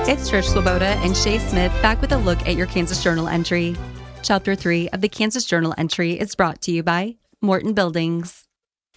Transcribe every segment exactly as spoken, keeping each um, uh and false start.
It's Trish Swoboda and Shay Smith back with a look at your Kansas Journal entry. Chapter three of the Kansas Journal entry is brought to you by Morton Buildings.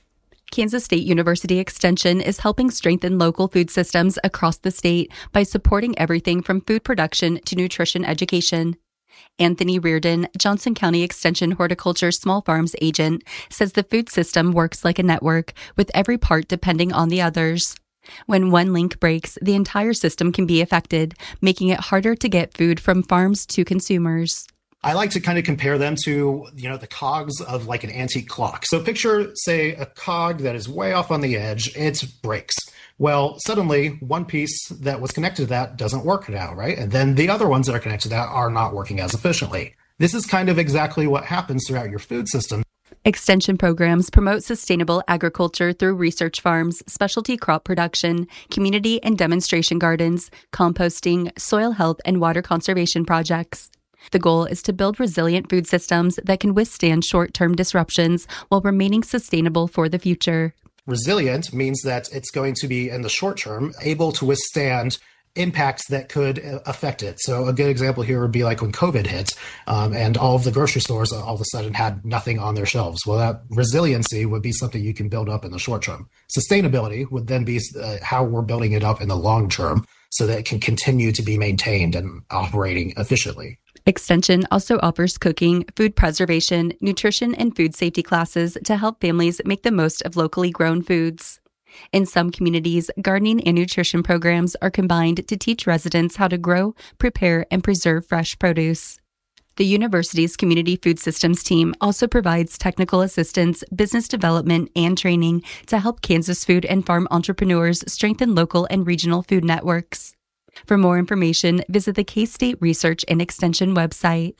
Kansas State University Extension is helping strengthen local food systems across the state by supporting everything from food production to nutrition education. Anthony Reardon, Johnson County Extension Horticulture Small Farms agent, says the food system works like a network, with every part depending on the others. When one link breaks, the entire system can be affected, making it harder to get food from farms to consumers. I like to kind of compare them to, you know, the cogs of like an antique clock. So picture, say, a cog that is way off on the edge, it breaks. Well, suddenly one piece that was connected to that doesn't work now, right? And then the other ones that are connected to that are not working as efficiently. This is kind of exactly what happens throughout your food system. Extension programs promote sustainable agriculture through research farms, specialty crop production, community and demonstration gardens, composting, soil health, and water conservation projects. The goal is to build resilient food systems that can withstand short-term disruptions while remaining sustainable for the future. Resilient means that it's going to be, in the short term, able to withstand impacts that could affect it. So a good example here would be like when COVID hit um, and all of the grocery stores all of a sudden had nothing on their shelves. Well, that resiliency would be something you can build up in the short term. Sustainability would then be uh, how we're building it up in the long term so that it can continue to be maintained and operating efficiently. Extension also offers cooking, food preservation, nutrition, and food safety classes to help families make the most of locally grown foods. In some communities, gardening and nutrition programs are combined to teach residents how to grow, prepare, and preserve fresh produce. The university's community food systems team also provides technical assistance, business development, and training to help Kansas food and farm entrepreneurs strengthen local and regional food networks. For more information, visit the K-State Research and Extension website.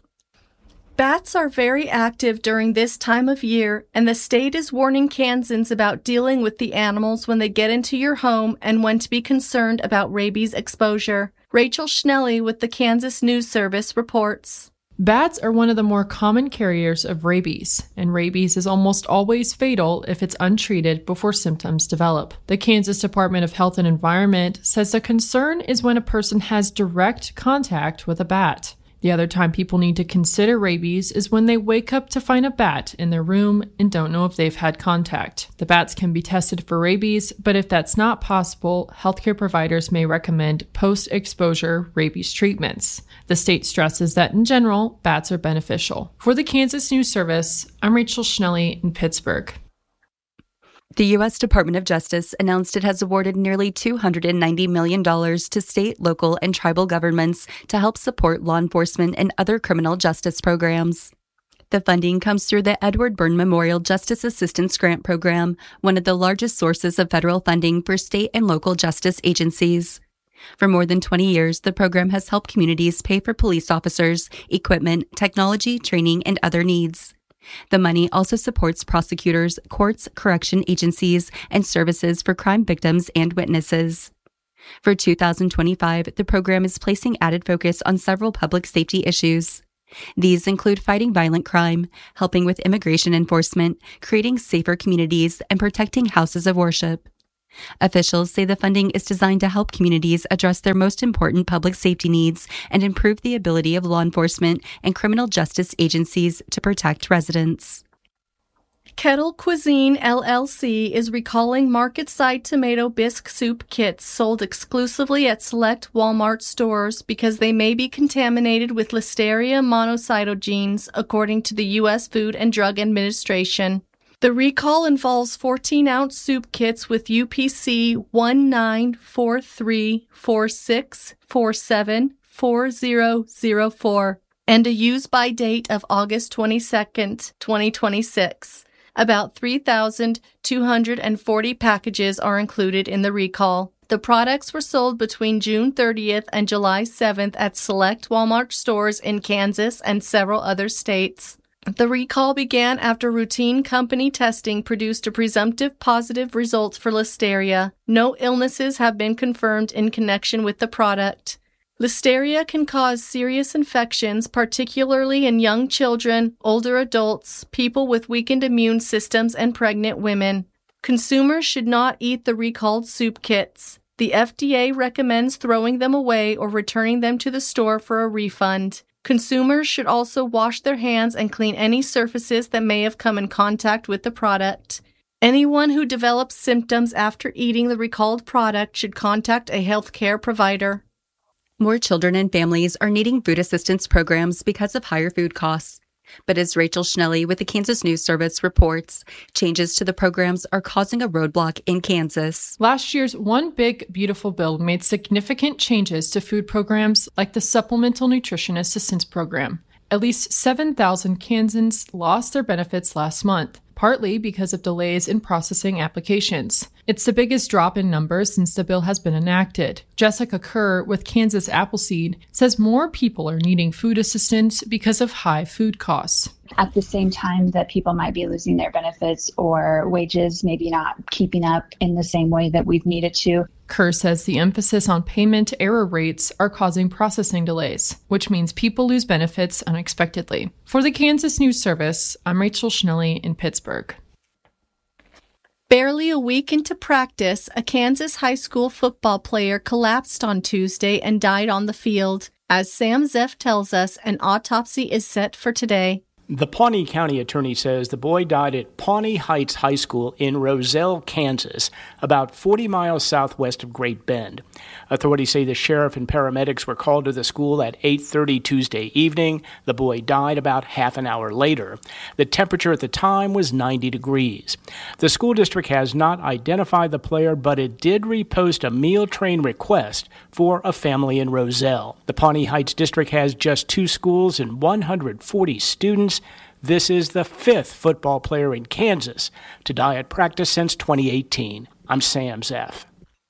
Bats are very active during this time of year, and the state is warning Kansans about dealing with the animals when they get into your home and when to be concerned about rabies exposure. Rachel Schnelly with the Kansas News Service reports. Bats are one of the more common carriers of rabies, and rabies is almost always fatal if it's untreated before symptoms develop. The Kansas Department of Health and Environment says the concern is when a person has direct contact with a bat. The other time people need to consider rabies is when they wake up to find a bat in their room and don't know if they've had contact. The bats can be tested for rabies, but if that's not possible, healthcare providers may recommend post-exposure rabies treatments. The state stresses that in general, bats are beneficial. For the Kansas News Service, I'm Rachel Schnelly in Pittsburgh. The U S Department of Justice announced it has awarded nearly two hundred ninety million dollars to state, local, and tribal governments to help support law enforcement and other criminal justice programs. The funding comes through the Edward Byrne Memorial Justice Assistance Grant Program, one of the largest sources of federal funding for state and local justice agencies. For more than twenty years, the program has helped communities pay for police officers, equipment, technology, training, and other needs. The money also supports prosecutors, courts, correction agencies, and services for crime victims and witnesses. For two thousand twenty-five, the program is placing added focus on several public safety issues. These include fighting violent crime, helping with immigration enforcement, creating safer communities, and protecting houses of worship. Officials say the funding is designed to help communities address their most important public safety needs and improve the ability of law enforcement and criminal justice agencies to protect residents. Kettle Cuisine L L C is recalling market-side tomato bisque soup kits sold exclusively at select Walmart stores because they may be contaminated with Listeria monocytogenes, according to the U S Food and Drug Administration. The recall involves fourteen-ounce soup kits with U P C one nine four three four six four seven four zero zero four and a use-by date of August twenty-second, twenty twenty-six. About three thousand two hundred forty packages are included in the recall. The products were sold between June thirtieth and July seventh at select Walmart stores in Kansas and several other states. The recall began after routine company testing produced a presumptive positive result for Listeria. No illnesses have been confirmed in connection with the product. Listeria can cause serious infections, particularly in young children, older adults, people with weakened immune systems, and pregnant women. Consumers should not eat the recalled soup kits. The F D A recommends throwing them away or returning them to the store for a refund. Consumers should also wash their hands and clean any surfaces that may have come in contact with the product. Anyone who develops symptoms after eating the recalled product should contact a healthcare provider. More children and families are needing food assistance programs because of higher food costs. But as Rachel Schnelly with the Kansas News Service reports, changes to the programs are causing a roadblock in Kansas. Last year's One Big Beautiful Bill made significant changes to food programs like the Supplemental Nutrition Assistance Program. At least seven thousand Kansans lost their benefits last month, partly because of delays in processing applications. It's the biggest drop in numbers since the bill has been enacted. Jessica Kerr with Kansas Appleseed says more people are needing food assistance because of high food costs. At the same time that people might be losing their benefits or wages maybe not keeping up in the same way that we've needed to. Kerr says the emphasis on payment error rates are causing processing delays, which means people lose benefits unexpectedly. For the Kansas News Service, I'm Rachel Schnelly in Pittsburgh. Barely a week into practice, a Kansas high school football player collapsed on Tuesday and died on the field. As Sam Zeff tells us, an autopsy is set for today. The Pawnee County attorney says the boy died at Pawnee Heights High School in Roselle, Kansas, about forty miles southwest of Great Bend. Authorities say the sheriff and paramedics were called to the school at eight thirty Tuesday evening. The boy died about half an hour later. The temperature at the time was ninety degrees. The school district has not identified the player, but it did repost a meal train request for a family in Roselle. The Pawnee Heights district has just two schools and one hundred forty students. This is the fifth football player in Kansas to die at practice since twenty eighteen. I'm Sam Zeff.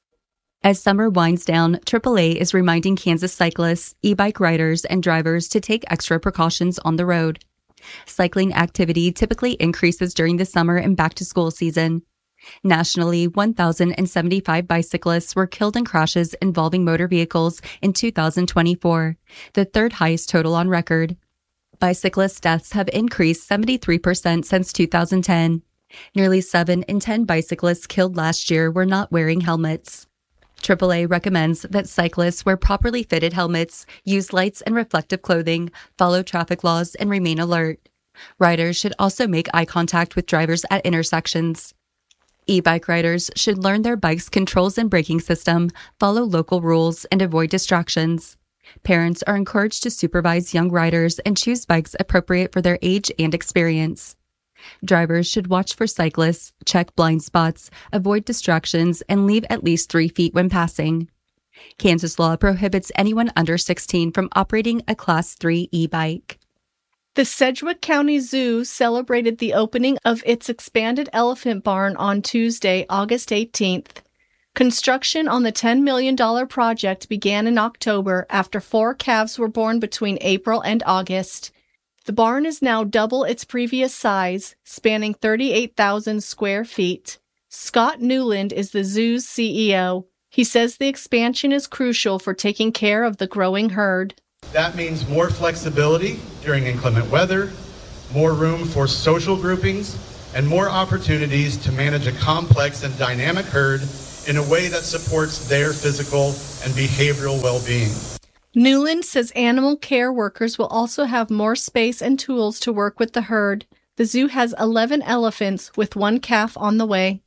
As summer winds down, triple A is reminding Kansas cyclists, e-bike riders, and drivers to take extra precautions on the road. Cycling activity typically increases during the summer and back-to-school season. Nationally, one thousand seventy-five bicyclists were killed in crashes involving motor vehicles in two thousand twenty-four, the third highest total on record. Bicyclist deaths have increased seventy-three percent since two thousand ten. Nearly seven in ten bicyclists killed last year were not wearing helmets. triple A recommends that cyclists wear properly fitted helmets, use lights and reflective clothing, follow traffic laws, and remain alert. Riders should also make eye contact with drivers at intersections. E-bike riders should learn their bike's controls and braking system, follow local rules, and avoid distractions. Parents are encouraged to supervise young riders and choose bikes appropriate for their age and experience. Drivers should watch for cyclists, check blind spots, avoid distractions, and leave at least three feet when passing. Kansas law prohibits anyone under sixteen from operating a Class three e-bike. The Sedgwick County Zoo celebrated the opening of its expanded elephant barn on Tuesday, August eighteenth. Construction on the ten million dollars project began in October after four calves were born between April and August. The barn is now double its previous size, spanning thirty-eight thousand square feet. Scott Newland is the zoo's C E O. He says the expansion is crucial for taking care of the growing herd. That means more flexibility during inclement weather, more room for social groupings, and more opportunities to manage a complex and dynamic herd in a way that supports their physical and behavioral well-being. Newland says animal care workers will also have more space and tools to work with the herd. The zoo has eleven elephants with one calf on the way.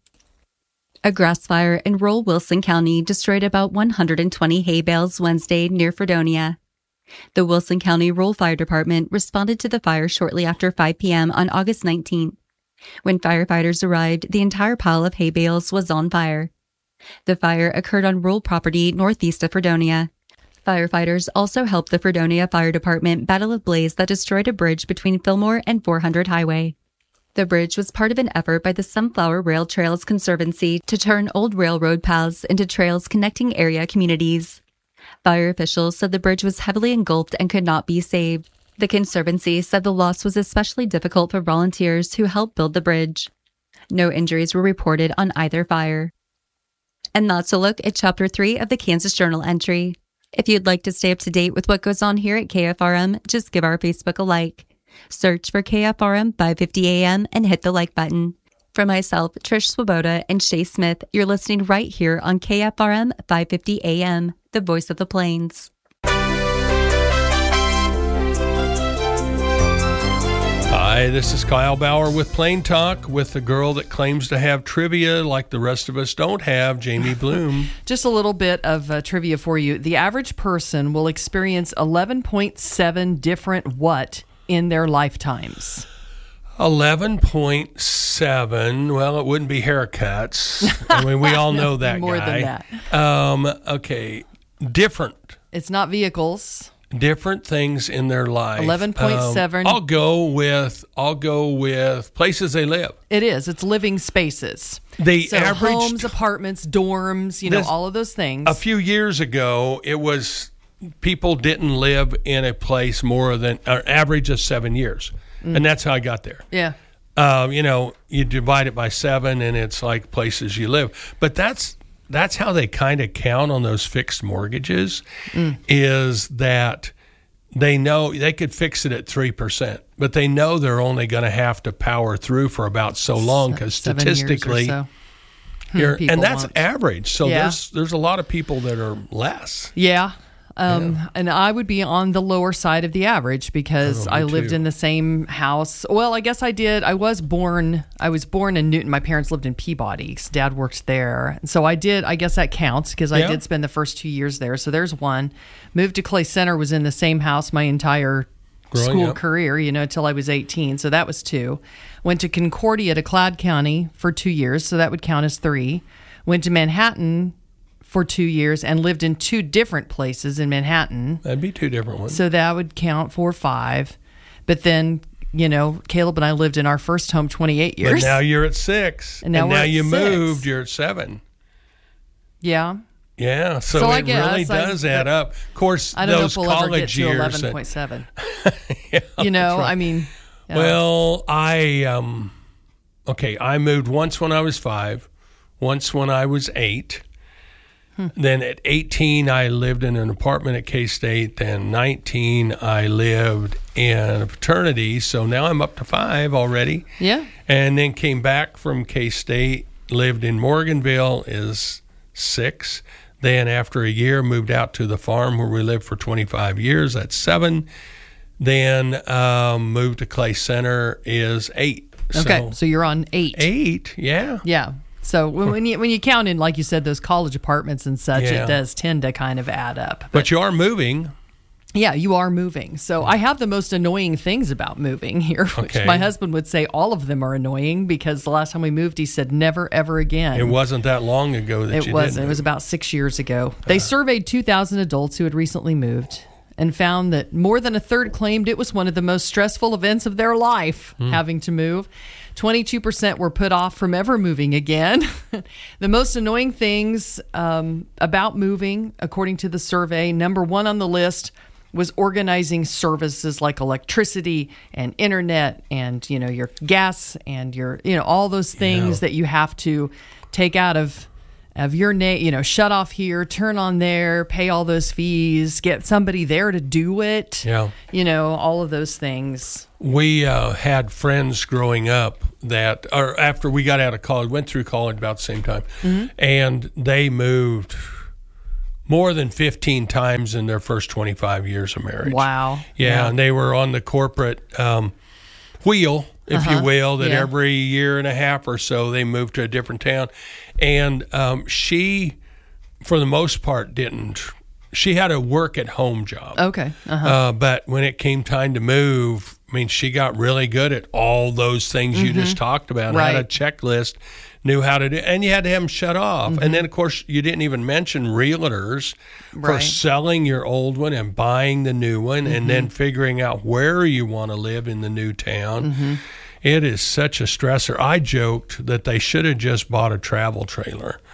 A grass fire in rural Wilson County destroyed about one hundred twenty hay bales Wednesday near Fredonia. The Wilson County Rural Fire Department responded to the fire shortly after five p.m. on August nineteenth. When firefighters arrived, the entire pile of hay bales was on fire. The fire occurred on rural property northeast of Fredonia. Firefighters also helped the Fredonia Fire Department battle a blaze that destroyed a bridge between Fillmore and four hundred Highway. The bridge was part of an effort by the Sunflower Rail Trails Conservancy to turn old railroad paths into trails connecting area communities. Fire officials said the bridge was heavily engulfed and could not be saved. The Conservancy said the loss was especially difficult for volunteers who helped build the bridge. No injuries were reported on either fire. And that's a look at Chapter three of the Kansas Journal entry. If you'd like to stay up to date with what goes on here at K F R M, just give our Facebook a like. Search for K F R M five fifty A M and hit the like button. For myself, Trish Swoboda, and Shay Smith, you're listening right here on K F R M five fifty A M, the voice of the Plains. Hi, this is Kyle Bauer with Plain Talk with the girl that claims to have trivia like the rest of us don't have, Jamie Bloom. Just a little bit of uh, trivia for you. The average person will experience eleven point seven different what in their lifetimes? eleven point seven. Well, it wouldn't be haircuts. I mean, we all know that More guy. than that. Um, okay. Different. It's not vehicles. Different things in their life. eleven point seven. Um, I'll go with I'll go with places they live. It is. It's living spaces. The so average homes, apartments, dorms, you know, This- all of those things. A few years ago, it was people didn't live in a place more than an average of seven years. Mm. And that's how I got there. Yeah. Um, you know, you divide it by seven and it's like places you live. But that's that's how they kind of count on those fixed mortgages mm. is that they know they could fix it at three percent, but they know they're only going to have to power through for about so long because statistically, so. you're, People and that's won't. average. So Yeah. there's there's a lot of people that are less. Yeah. Um, Yeah. And I would be on the lower side of the average because Oh, I me lived too. in the same house. Well, I guess I did. I was born, I was born in Newton. My parents lived in Peabody 'cause Dad worked there. And so I did, I guess that counts because I Yeah. did spend the first two years there. So there's one. Moved to Clay Center, was in the same house my entire Growing school up. career, you know, until I was eighteen. So that was two. Went to Concordia to Cloud County for two years. So that would count as three. Went to Manhattan for two years and lived in two different places in Manhattan. That'd be two different ones. So that would count for five. But then, you know, Caleb and I lived in our first home twenty-eight years. But now you're at six, And now we're at you six. moved. You're at seven. Yeah. Yeah, so, So I it guess really I- does add up. Of course, I don't know those if we'll ever get college to years. eleven point seven. yeah, You know, that's right. I mean. yeah. Well, I um, okay. I moved once when I was five, once when I was eight. Hmm. Then at eighteen, I lived in an apartment at K-State. Then nineteen, I lived in a fraternity. So now I'm up to five already. Yeah. And then came back from K-State, lived in Morganville, is six. Then after a year, moved out to the farm where we lived for twenty-five years. That's seven. Then um, moved to Clay Center is eight. Okay. So, So you're on eight. eight, yeah. Yeah. So when, when you when you count in, like you said, those college apartments and such, Yeah. it does tend to kind of add up. But you are moving. Yeah, you are moving. So I have the most annoying things about moving here, which Okay. my husband would say all of them are annoying because the last time we moved, he said never, ever again. It wasn't that long ago that It you wasn't. did It was about six years ago. They surveyed two thousand adults who had recently moved and found that more than a third claimed it was one of the most stressful events of their life, having to move. twenty-two percent were put off from ever moving again. The most annoying things um, about moving, according to the survey, number one on the list was organizing services like electricity and internet and, you know, your gas and your, you know, all those things Yeah. that you have to take out of of your name, you know, shut off here, turn on there, pay all those fees, get somebody there to do it. Yeah. You know, all of those things. We uh, had friends growing up that, or after we got out of college, went through college about the same time, Mm-hmm. and they moved more than fifteen times in their first twenty-five years of marriage. Wow. Yeah, and they were on the corporate um, wheel, if Uh-huh. you will, that Yeah. every year and a half or so they moved to a different town. And um, she, for the most part, didn't. She had a work at home job. Okay. Uh-huh. Uh, but when it came time to move, I mean, she got really good at all those things you just talked about. Had a Right. checklist, knew how to do, and you had to have them shut off. And then, of course, you didn't even mention realtors for Right. selling your old one and buying the new one, and then figuring out where you want to live in the new town. It is such a stressor. I joked that they should have just bought a travel trailer.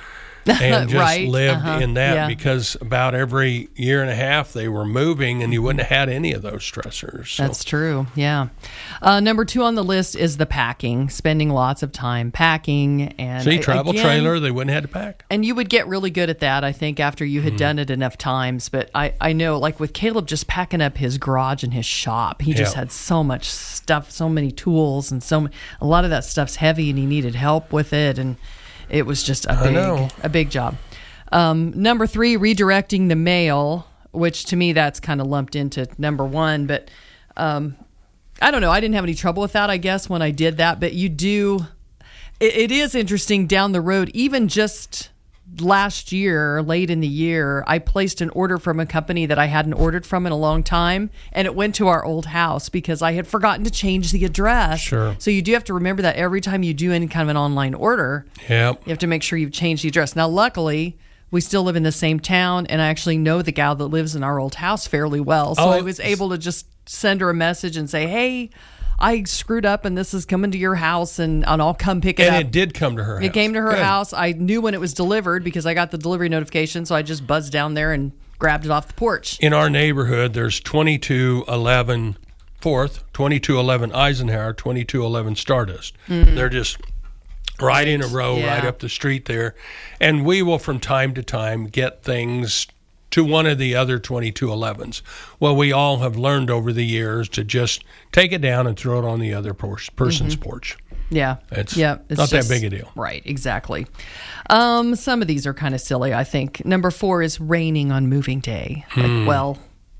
and just Right, lived uh-huh, in that yeah. because about every year and a half they were moving, and you wouldn't have had any of those stressors. So. That's true. Yeah. Uh, number two on the list is the packing, spending lots of time packing. And See, travel again, trailer, they wouldn't have to pack. And you would get really good at that, I think, after you had mm. done it enough times. But I, I know, like with Caleb just packing up his garage and his shop, he just Yeah. had so much stuff, so many tools, and so a lot of that stuff's heavy, and he needed help with it. And it was just a big, a big job. Um, number three, redirecting the mail, which to me that's kind of lumped into number one. But um, I don't know. I didn't have any trouble with that, I guess, when I did that. But you do. It, it is interesting down the road, even just last year, late in the year, I placed an order from a company that I hadn't ordered from in a long time, and it went to our old house because I had forgotten to change the address. Sure. So you do have to remember that every time you do any kind of an online order, Yep. you have to make sure you've changed the address. Now, luckily, we still live in the same town, and I actually know the gal that lives in our old house fairly well. So Oh. I was able to just send her a message and say, hey, I screwed up and this is coming to your house, and, and I'll come pick it And up. it did come to her house. It came to her Good. house. I knew when it was delivered because I got the delivery notification, so I just buzzed down there and grabbed it off the porch. In our neighborhood, there's twenty-two eleven Fourth, twenty-two eleven Eisenhower, twenty-two eleven Stardust. Mm-hmm. They're just right in a row, Yeah. right up the street there. And we will, from time to time, get things to one of the other twenty-two elevens. Well, we all have learned over the years to just take it down and throw it on the other por- person's Mm-hmm. porch. Yeah. It's yeah, it's not just- that big a deal. Right, exactly. Um, some of these are kind of silly, I think. Number four is raining on moving day. Like, Hmm. well,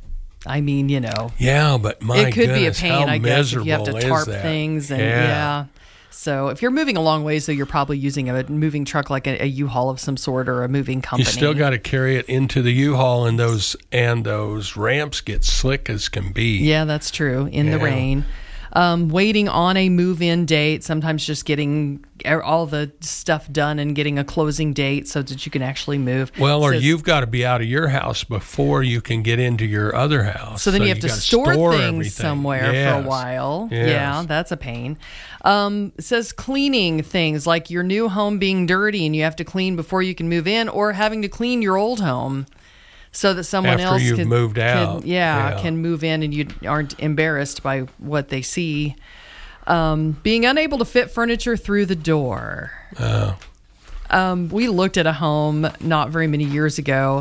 I mean, you know. Yeah, but my it could goodness, be a pain, how I guess, if you have to miserable tarp is that? things. And Yeah. yeah. So if you're moving a long ways, though, you're probably using a moving truck like a, a U-Haul of some sort or a moving company. You still got to carry it into the U-Haul, and those and those ramps get slick as can be. Yeah, that's true. In the Yeah. rain. Um, waiting on a move-in date, sometimes just getting all the stuff done and getting a closing date so that you can actually move. Well, or Says- you've got to be out of your house before you can get into your other house. So then you have to gotta store, things everything. somewhere Yes. for a while. Yes. Yeah, that's a pain. Um, it says cleaning things like your new home being dirty and you have to clean before you can move in, or having to clean your old home so that someone After else you've can, moved can- out. yeah, Yeah. can move in and you aren't embarrassed by what they see. Um, being unable to fit furniture through the door. Oh. Um, we looked at a home not very many years ago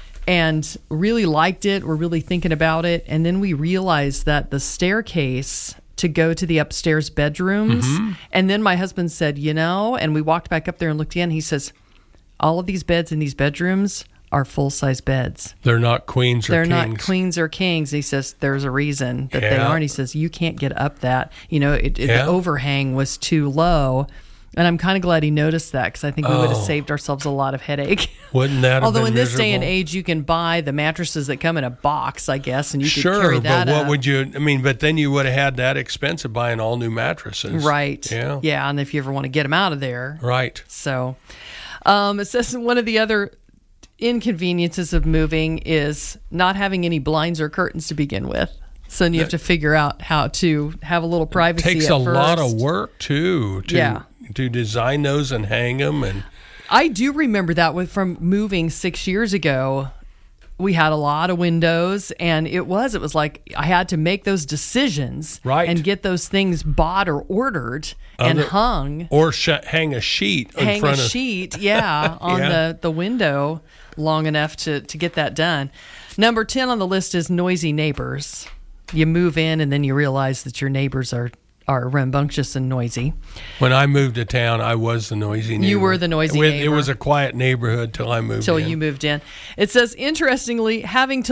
and really liked it. We're really thinking about it. And then we realized that the staircase to go to the upstairs bedrooms. Mm-hmm. And then my husband said, you know, and we walked back up there and looked again. He says, all of these beds in these bedrooms are full-size beds. They're not queens or They're kings. not queens or kings. He says there's a reason that they Yeah. aren't. He says you can't get up that. You know, it, it, Yeah. the overhang was too low. And I'm kind of glad he noticed that because I think we would have Oh. saved ourselves a lot of headache. Wouldn't that have Although been in this day and miserable? age, you can buy the mattresses that come in a box, I guess, and you could Sure, carry that but what up. would you? I mean, but then you would have had that expense of buying all new mattresses, Right. Yeah. Yeah, and if you ever want to get them out of there. Right. So um, it says one of the other inconveniences of moving is not having any blinds or curtains to begin with. So then you have to figure out how to have a little privacy. Takes at a lot first. of work too to Yeah. to design those and hang them. And I do remember that with from moving six years ago. We had a lot of windows, and it was it was like I had to make those decisions, Right. and get those things bought or ordered and Other- hung. or sh- hang a sheet in hang a front of. sheet, yeah, on Yeah. the, the window long enough to, to get that done. Number ten on the list is noisy neighbors. You move in and then you realize that your neighbors are, are rambunctious and noisy. When I moved to town, I was the noisy neighbor. You were the noisy It- It neighbor. was a quiet neighborhood till I moved Till in. you moved in. It says, interestingly, having to